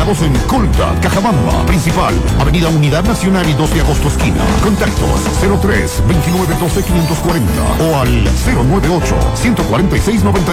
ubicados en Colta, Cajabamba, Principal, Avenida Unidad Nacional y 2 de agosto esquina. Contactos 03 29 12 540 o al 098 146 90.